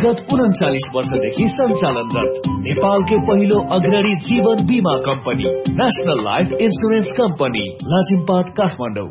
विगत 39 वर्षदेखि सञ्चालनरत नेपालकै पहिलो अग्रणी जीवन बीमा company national life insurance company, Lazimpat, Kathmandu.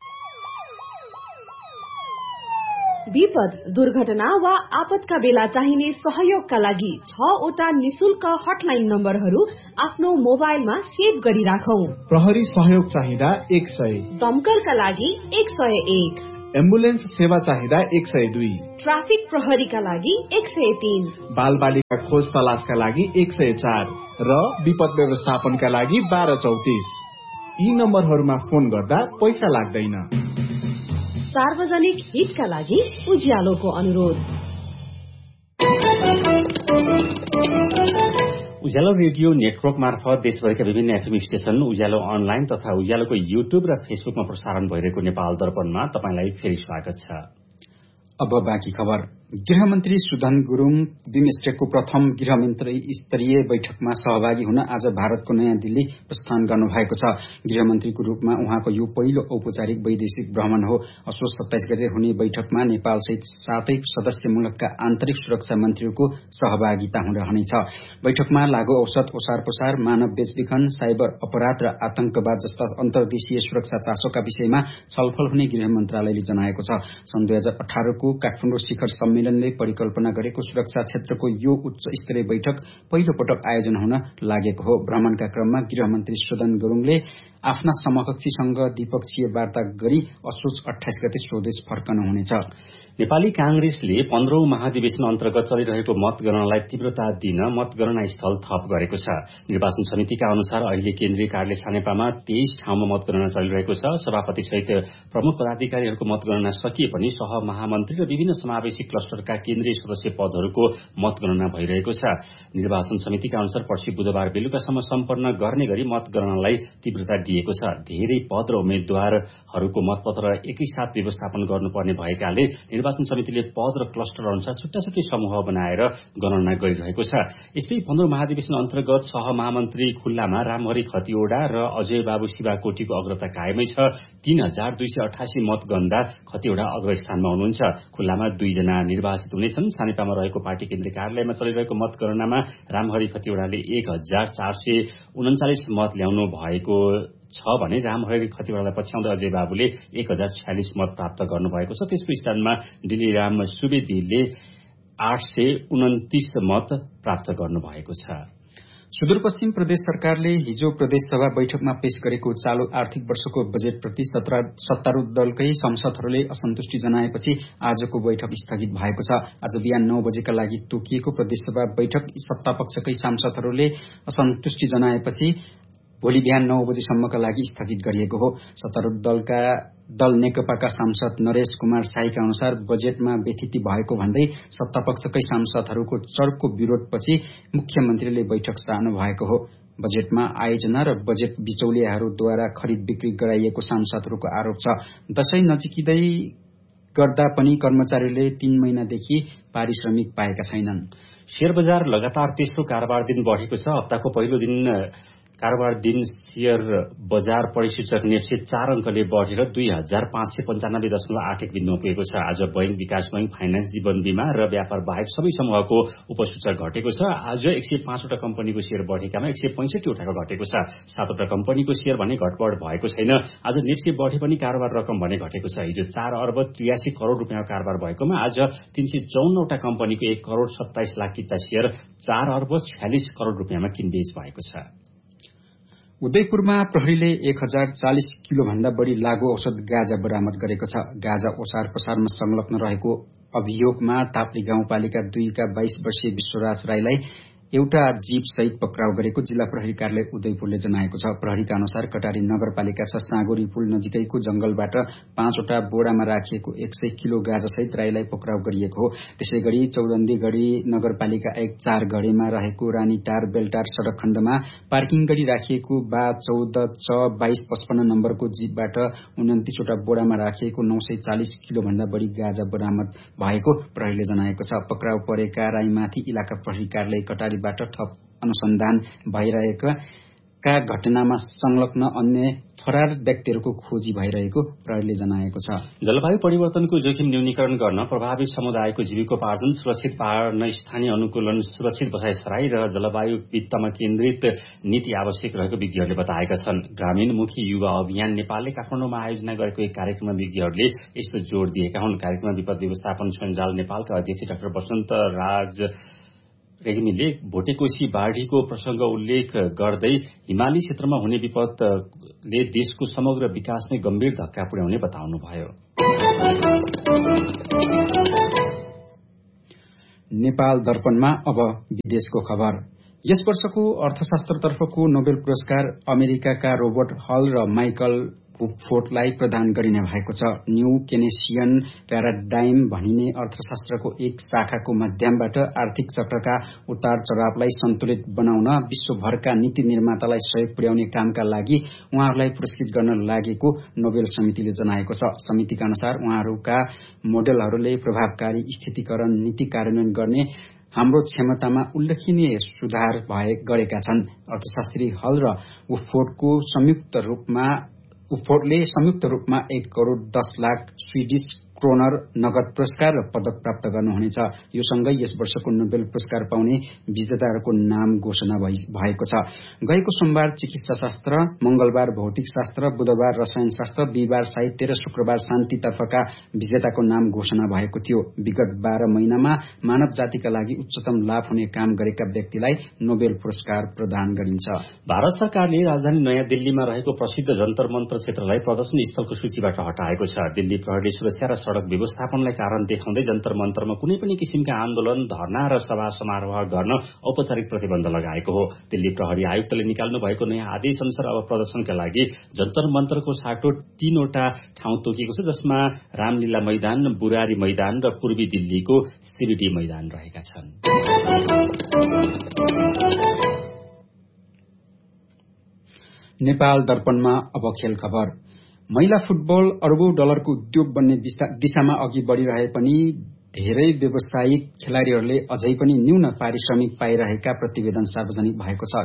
विपद, दुर्घटना वा आपतका बेला चाहिने सहयोगका लागि 6 वटा निशुल्क हटलाइन नम्बरहरू आफ्नो मोबाइलमा सेभ गरी राखौं। प्रहरी सहयोग चाहिँदा 100, दमकलका लागि 101, एम्बुलेन्स सेवा चाहिँदा 102, ट्राफिक प्रहरीका लागि 103, बाल बालिका खोज तलासका लागि 104 र विपद व्यवस्थापनका लागि 1234। यी नम्बरहरूमा फोन गर्दा पैसा लाग्दैन। सार्वजनिक हितका लागि उज्यालोको अनुरोध। उज्यालो रेडियो नेटवर्क मार्फत देशभरिका विभिन्न एफएम स्टेशन, उज्यालो अनलाइन तथा उज्यालोको युट्युब र फेसबुकमा प्रसारण भइरहेको नेपाल दर्पणमा तपाईंलाई फेरि स्वागत छ। अब बाँकी खबर। गृहमन्त्री सुधन गुरूङ बिमस्टेकको प्रथम गृहमन्त्री स्तरीय बैठकमा सहभागी हुन आज भारतको नयाँ दिल्ली प्रस्थान गर्नुभएको छ। गृहमन्त्रीको रूपमा उहाँको यो पहिलो औपचारिक वैदेशिक भ्रमण हो। असोज 27 गते हुने बैठकमा नेपालसहित 7 सदस्य मुलुकका आन्तरिक सुरक्षा मन्त्रीहरूको सहभागिता रहनेछ। बैठकमा लागू औषध, ओसार पसार, मानव बेचबिखन, साइबर अपराध र आतंकवाद जस्ता अन्तर्देशीय सुरक्षा चासोका विषयमा छलफल हुने गृह मन्त्रालयले जनाएको छ। सन् 2018 को काठमाडौँ शिखर सम्मेलनले परिकल्पना गरेको सुरक्षा क्षेत्रको यो उच्च स्तरीय बैठक पहिलो पटक आयोजना हुन लागेको हो। भ्रमणका क्रममा गृहमन्त्री सुधन गुरूङले आफ्ना समकक्षीसँग द्विपक्षीय वार्ता गरी असोज 28 गते स्वदेश फर्कनुहुनेछ। नेपाली कांग्रेसले 15औं महाधिवेशन अन्तर्गत चलिरहेको मतगणनालाई तीव्रता दिन मतगणना स्थल थप गरेको छ। निर्वाचन समितिका अनुसार अहिले केन्द्रीय कार्यालय छानेपामा 23 ठाउँमा मतगणना चलिरहेको छ। सभापति सहित प्रमुख पदाधिकारीहरूको मतगणना सकिए पनि सहमहामन्त्री र विभिन्न समावेशी क्लस्टरका केन्द्रीय सदस्य पदहरूको मतगणना भइरहेको छ। निर्वाचन समितिका अनुसार पर्सि बुधबार बेलुकासम्म सम्पन्न गर्ने गरी मतगणनालाई तीव्रता दिएको छ। धेरै पद र उम्मेद्वारहरूको मतपत्र एकैसाथ व्यवस्थापन गर्नुपर्ने भएकाले निर्वाचन समितिले पद र क्लस्टर अनुसार छुट्टा छुट्टै समूह बनाएर गणना गरिरहेको छ। यस्तै 15औं महाधिवेशन अन्तर्गत सहमहामन्त्री खुल्लामा रामहरि खतिवड़ा र अजय बाबु शिवाकोटीको अग्रता कायमै छ। 3288 मत गन्दा खतिवड़ा अग्रस्थानमा हुनुहुन्छ। खुल्लामा 2 जना निर्वाचित हुनेछन्। सानेपामा रहेको पार्टी केन्द्रीय कार्यालयमा चलिरहेको मतगणनामा रामहरि खतिवड़ाले 1439 मत ल्याउनु भएको छ भने रामहरि खतिवड़ालाई पछ्याउँदै अजय बाबुले 1046 मत प्राप्त गर्नुभएको छ। त्यसको स्थानमा डिलीराम सुवेदीले 829 मत प्राप्त गर्नुभएको छ। सुदूरपश्चिम प्रदेश सरकारले हिजो प्रदेशसभा बैठकमा पेश गरेको चालू आर्थिक वर्षको बजेटप्रति सत्तारूढ दलकै सांसदहरूले असन्तुष्टि जनाएपछि आजको बैठक स्थगित भएको छ। आज बिहान 9 बजेका लागि तोकिएको प्रदेशसभा बैठक सत्तापक्षकै सांसदहरूले असन्तुष्टि जनाएपछि भोलि बिहान 9 बजेसम्मका लागि स्थगित गरिएको हो। सत्तारूढ दल नेकपाका सांसद नरेश कुमार शाहीका अनुसार बजेटमा व्यथिति भएको भन्दै सत्तापक्षकै सांसदहरूको चर्को विरोधपछि मुख्यमन्त्रीले बैठक सार्नु भएको हो। बजेटमा आयोजना र बजेट बिचौलियाहरूद्वारा खरिद बिक्री गराइएको सांसदहरूको आरोप छ। दशैं नजिकिँदै गर्दा पनि कर्मचारीले 3 महिनादेखि पारिश्रमिक पाएका छैनन्। शेयर बजार लगातार तेस्रो कारोबार दिन बढेको छ। हप्ताको पहिलो दिन कारोबार दिन शेयर बजार परिसूचक नेप्से 4 अंकले बढ़ेर 2595.81 बिन्दुमा पुगेको छ। आज बैंक, विकास बैंक, फाइनान्स, जीवन बीमा र व्यापार बाहेक सबै समूहको उपसूचक घटेको छ। आज 105 वटा कम्पनीको शेयर बढ़ेकामा 165 वटाको घटेको छ। 7 वटा कम्पनीको शेयर भने घटबढ भएको छैन। आज नेप्से बढ़े पनि कारोबार रकम भने घटेको छ। हिजो 4 अर्ब 83 करोड़ रुपियाँको कारोबार भएकोमा आज 354 वटा कम्पनीको 1 करोड़ 27 लाख किता शेयर 4 अर्ब 46 करोड़ रुपियाँमा किनबेच भएको छ। उदयपुरमा प्रहरीले 1040 किलो भन्दा बढ़ी लागू औषध गाँजा बरामद गरेको छ। गाँजा ओसार पसारमा संलग्न रहेको अभियोगमा ताप्ली गाउँपालिका 2 का 22 वर्षीय विश्वराज राईलाई एउटा जीप सहित पक्राउ गरेको जिल्ला प्रहरी कार्यालय उदयपुरले जनाएको छ। प्रहरीका अनुसार कटारी नगरपालिका 6 साँगुरी पुल नजिकैको जंगलबाट 5 वटा बोरामा राखिएको 100 किलो गाँजा सहित राईलाई पक्राउ गरिएको हो। त्यसैगरी चौदण्डीगढी नगरपालिका 1 4 गढेमा रहेको रानीटार बेलटार सड़क खण्डमा पार्किङ गरी राखिएको बा 14 च 2255 नम्बरको जीपबाट 29 वटा बोरामा राखिएको 940 किलो भन्दा बढ़ी गाँजा बरामद भएको प्रहरीले जनाएको छ। पक्राउ परेका राईमाथि इलाका प्रहरी कार्यालय कटारी बाट थप अनुसन्धान भइरहेका का घटनामा संलग्न अन्य फरार व्यक्तिहरूको खोजी भइरहेको प्रहरीले जनाएको छ। जलवायु परिवर्तनको जोखिम न्यूनीकरण गर्न प्रभावित समुदायको जीविकोपार्जन सुरक्षित पार्न स्थानीय अनुकूलन सुरक्षित बसाइसराई र जलवायु वित्तमा केन्द्रित नीति आवश्यक रहेको विज्ञहरूले बताएका छन्। ग्रामीणमुखी युवा अभियान नेपालले काठमाडौँमा आयोजना गरेको एक कार्यक्रममा विज्ञहरूले यस्तो जोड़ दिएका हुन्। कार्यक्रममा विपद व्यवस्थापन सञ्जाल नेपालका अध्यक्ष डाक्टर वसन्त राज रेग्मीले भोटेकोशी बाढ़ीको प्रसंग उल्लेख गर्दै हिमाली क्षेत्रमा हुने विपदले देशको समग्र विकासमै गम्भीर धक्का पुर्याउने बताउनुभयो। नेपाल दर्पणमा अब विदेशको खबर। यस वर्षको अर्थशास्त्रतर्फको नोबेल पुरस्कार अमेरिकाका रोबर्ट हल र माइकल वुडफोर्डलाई प्रदान गरिने भएको छ। न्यू केनेसियन प्याराडाइम भनिने अर्थशास्त्रको एक शाखाको माध्यमबाट आर्थिक चक्रका उतार चढावलाई सन्तुलित बनाउन विश्वभरका नीति निर्मातालाई सहयोग पुर्याउने कामका लागि उहाँहरूलाई पुरस्कृत गर्न लागेको नोबेल समितिले जनाएको छ। समितिका अनुसार उहाँहरूका मोडेलहरूले प्रभावकारी स्थितिकरण नीति कार्यान्वयन गर्ने हाम्रो क्षमतामा उल्लेखनीय सुधार गरेका छन्। अर्थशास्त्री हल र वुडफोर्डले संयुक्त रूपमा 1 करोड 10 लाख स्वीडिश क्रोनर नगद पुरस्कार र पदक प्राप्त गर्नुहुनेछ। यो सँगै यस वर्षको नोबेल पुरस्कार पाउने विजेताहरूको नाम घोषणा भएको छ। गएको सोमबार चिकित्सा शास्त्र, मंगलबार भौतिक शास्त्र, बुधबार रसायन शास्त्र, बिहिबार साहित्य र शुक्रबार शान्तितर्फका विजेताको नाम घोषणा भएको थियो। विगत 12 महिनामा मानव जातिका लागि उच्चतम लाभ हुने काम गरेका व्यक्तिलाई नोबेल पुरस्कार प्रदान गरिन्छ। भारत सरकारले राजधानी नयाँ दिल्लीमा रहेको प्रसिद्ध जन्तर मन्त्र क्षेत्रलाई प्रदर्शन स्थलको सूचीबाट हटाएको छ। दिल्ली प्रहरीले सुरक्षा र सड़क व्यवस्थापनलाई कारण देखाउँदै जन्तर मन्तरमा कुनै पनि किसिमका आन्दोलन, धरना र सभा समारोह गर्न औपचारिक प्रतिबन्ध लगाएको हो। दिल्ली प्रहरी आयुक्तले निकाल्नु भएको नयाँ आदेश अनुसार अब प्रदर्शनका लागि जन्तर मन्तरको साटो 3 वटा ठाउँ तोकिएको छ, जसमा रामलीला मैदान, बुरारी मैदान र पूर्वी दिल्लीको सीबीडी मैदान रहेका छन्। नेपाल दर्पणमा अब खेल खबर। महिला फुटबल अरबौं डलरको उद्योग बन्ने दिशामा अघि बढ़िरहे पनि धेरै व्यावसायिक खेलाड़ीहरूले अझै पनि न्यून पारिश्रमिक पाइरहेका प्रतिवेदन सार्वजनिक भएको छ।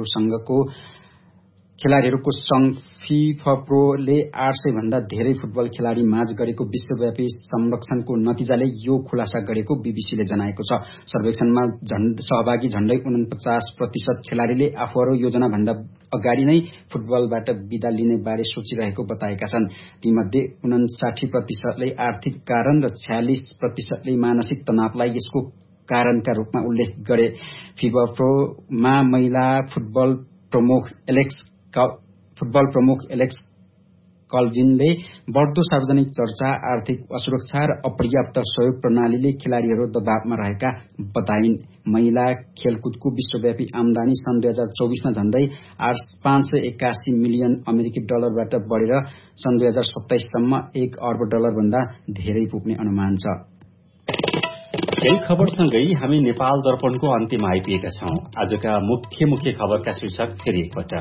खेलाड़ीहरूको संघ फिफप्रोले 800 भन्दा धेरै फुटबल खेलाड़ी माझ गरेको विश्वव्यापी संरक्षणको नतिजाले यो खुलासा गरेको बीबीसीले जनाएको छ। सर्वेक्षणमा सहभागी झण्डै 49% खेलाड़ीले आफूहरू योजना भन्दा अगाडि नै फुटबलबाट विदा लिने बारे सोचिरहेको बताएका छन्। तीमध्ये 59% आर्थिक कारण र 46% मानसिक तनावलाई यसको कारणका रूपमा उल्लेख गरे। फिफप्रोमा महिला फुटबल प्रमुख एलेक्स कल्भिनले बढ्दो सार्वजनिक चर्चा, आर्थिक असुरक्षा र अपर्याप्त सहयोग प्रणालीले खेलाड़ीहरू दबावमा रहेका बताइन्। महिला खेलकुदको विश्वव्यापी आमदानी सन् 2024 मा झण्डै 581 मिलियन अमेरिकी डलरबाट बढेर सन् 2027 सम्म 1 अर्ब डलर भन्दा धेरै पुग्ने अनुमान छ। खेल खबरसँगै हामी नेपाल दर्पणको अन्त्यमा आइपुगेका छौं। आजका मुख्य खबरका शीर्षक फेरि एकपटक।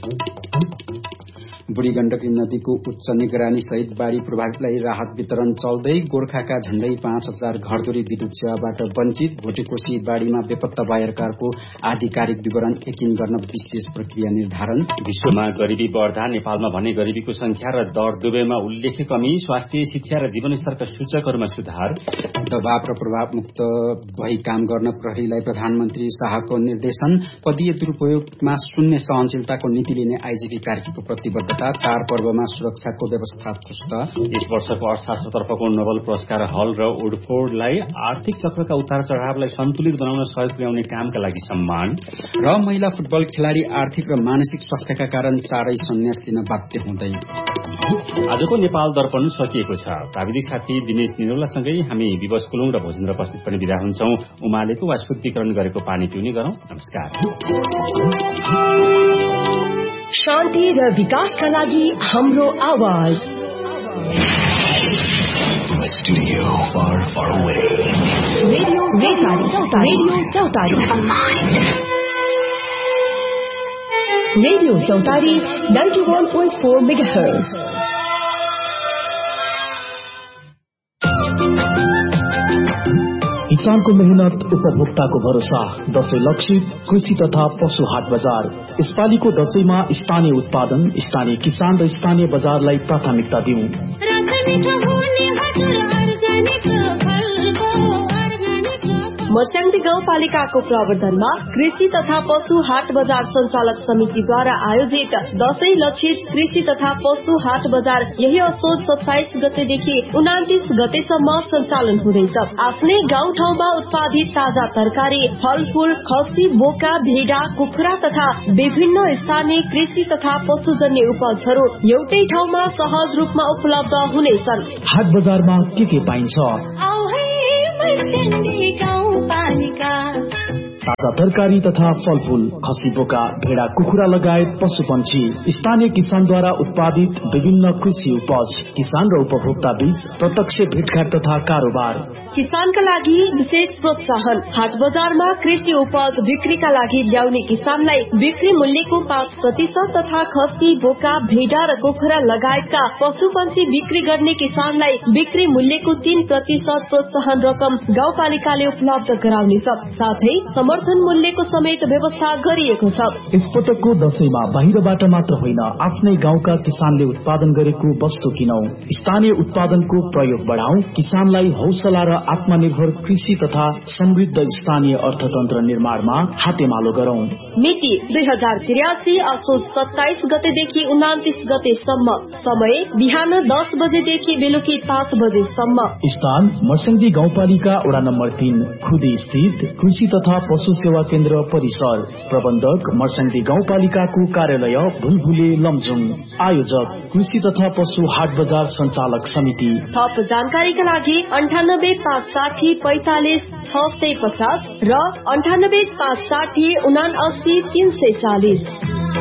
बुढी गण्डकी नदीको उच्च निगरानी सहित बाढ़ी प्रभावितलाई राहत वितरण चल्दै। गोर्खाका झण्डै 5000 घरधुरी विद्युत सेवाबाट वञ्चित। भोटेकोशी बाढ़ीमा बेपत्ता भएकाहरूको आधिकारिक विवरण यकिन गर्न विशेष प्रक्रिया निर्धारण। विश्वमा गरिबी बढ्दा नेपालमा भने गरिबीको संख्या र दर दुवैमा उल्लेख्य कमी। स्वास्थ्य, शिक्षा र जीवनस्तरका सूचकहरूमा सुधार। दबाव र प्रभावमुक्त भई काम गर्न प्रहरीलाई प्रधानमन्त्री शाहको निर्देशन। पदीय दुरूपयोगमा शून्य सहनशीलताको नीति लिने आईजीपी कार्कीको प्रतिबद्धता। चाडपर्वमा सुरक्षाको व्यवस्था पुष्ट। यस वर्षको अर्थशास्त्रतर्फको नोबेल पुरस्कार हल र वुडफोर्डलाई आर्थिक चक्रका उतार चढावलाई सन्तुलित बनाउन सहयोग पुर्याउने कामका लागि सम्मान। र महिला फुटबल खेलाड़ी आर्थिक र मानसिक स्वास्थ्यका कारण चाँडै सन्यास लिन बाध्य हुँदै। आजको नेपाल दर्पण सकिएको छ। प्राविधिक साथी दिनेश निरौलासँगै हामी विवश कुलुङ र भोजेन्द्र प्रस्तुत पनि विदा हुन्छौं। उमालेको वा शुद्धिकरण गरेको पानी पिउने गरौं। नमस्कार। शान्ति र विकासका लागि हाम्रो आवाज। रेडियो चौतारी 91.4 मेगाहर्ज। किसानको मेहनत उपभोक्ताको भरोसा। दशैं लक्षित कृषि तथा पशु हाट बजार। यसपालिको दशैंमा स्थानीय उत्पादन, स्थानीय किसान र स्थानीय बजारलाई प्राथमिकता दिउँ। मर्स्याङ्दी गाउँपालिकाको प्रवर्तनमा कृषि तथा पशु हाट बजार संचालक समितिद्वारा आयोजित दशैं लक्षित कृषि तथा पशु हाट बजार यही असोज 27 गतेदेखि 29 गतेसम्म सञ्चालन हुँदैछ। आफ्नै गाउँठाउँमा उत्पादित ताजा तरकारी, फलफूल, खसी, बोका, भेडा, कुखुरा तथा विभिन्न स्थानीय कृषि तथा पशुजन्य उपजहरू एउटै ठाउँमा सहज रूपमा उपलब्ध हुनेछन्। हाट बजारमा के पाइन्छ? ताजा तरकारी तथा फलफूल, खसी, बोका, भेडा, कुखुरा लगायत पशुपन्छी, स्थानीय किसानद्वारा उत्पादित विभिन्न कृषि उपज, किसान र उपभोक्ता बीच प्रत्यक्ष भेटघाट तथा कारोबार। किसानका लागि विशेष प्रोत्साहन। हाट बजारमा कृषि उपज बिक्रीका लागि ल्याउने किसानलाई बिक्री मूल्यको 5% तथा खसी, बोका, भेडा र कुखुरा लगायतका पशुपन्छी बिक्री गर्ने किसानलाई बिक्री मूल्यको 3% प्रोत्साहन रकम गाउँपालिकाले उपलब्ध गराउनेछ। साथै समर्थन मूल्यको समेत व्यवस्था गरिएको छ। यसपटकको दशैंमा बाहिरबाट मात्र होइन, आफ्नै गाउँका किसानले उत्पादन गरेको वस्तु किनौं। स्थानीय उत्पादनको प्रयोग बढाउँ। किसानलाई हौसला र आत्मनिर्भर कृषि तथा समृद्ध स्थानीय अर्थतन्त्र निर्माणमा हातेमालो गरौं। मिति 2083 असोज 27 गतेदेखि 29 गतेसम्म। समय बिहान 10 बजेदेखि बेलुकी 5 बजेसम्म। स्थान मर्स्याङ्दी गाउँपालिका वडा नम्बर 3 खुदी स्थित कृषि तथा पशु सेवा केन्द्र परिसर। प्रबन्धक मर्स्याङ्दी गाउँपालिकाको कार्यालय भुलभुले लमजुङ। आयोजक कृषि तथा पशु हाट बजार संचालक समिति। थप जानकारीका लागि 98 560 45 650 र 98 560 79 340।